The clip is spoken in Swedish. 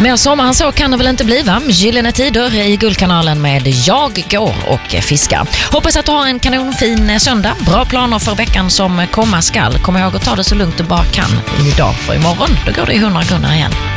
Mer sommar än så kan det väl inte bli, va? Gyllene tider i Guldkanalen med Jag går och fiskar. Hoppas att du har en kanonfin söndag. Bra planer för veckan som komma skall. Kom ihåg att ta det så lugnt du bara kan idag, för imorgon då går det i 100 kronor igen.